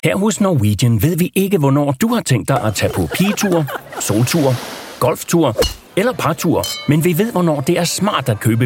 Her hos Norwegian ved vi ikke, hvornår du har tænkt dig at tage på pigetur, soltur, golftur eller partur, men vi ved, hvornår det er smart at købe